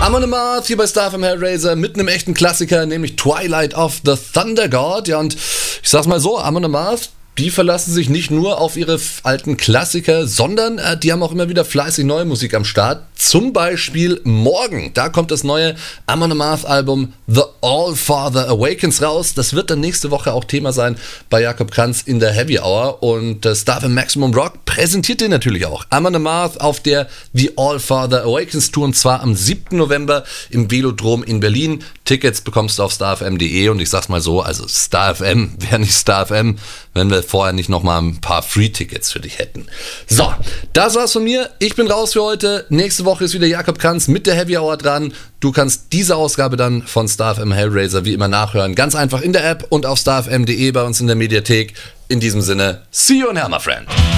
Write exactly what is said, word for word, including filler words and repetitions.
Amon Amarth hier bei Star F M Hellraiser mit einem echten Klassiker, nämlich Twilight of the Thunder God. Ja, und ich sag's mal so, Amon Amarth, die verlassen sich nicht nur auf ihre alten Klassiker, sondern äh, die haben auch immer wieder fleißig neue Musik am Start. Zum Beispiel morgen, da kommt das neue Amon Amarth Album The All-Father Awakens raus. Das wird dann nächste Woche auch Thema sein bei Jakob Kranz in der Heavy Hour. Und äh, Star F M Maximum Rock präsentiert den natürlich auch. Amon Amarth auf der The All-Father Awakens Tour, und zwar am siebten November im Velodrom in Berlin. Tickets bekommst du auf star f m punkt d e, und ich sag's mal so, also Star F M wäre nicht Star F M, wenn wir vorher nicht nochmal ein paar Free-Tickets für dich hätten. So, das war's von mir. Ich bin raus für heute. Nächste Woche ist wieder Jakob Kranz mit der Heavy Hour dran. Du kannst diese Ausgabe dann von Star F M Hellraiser wie immer nachhören. Ganz einfach in der App und auf star f m punkt d e bei uns in der Mediathek. In diesem Sinne, see you in hell, my friend.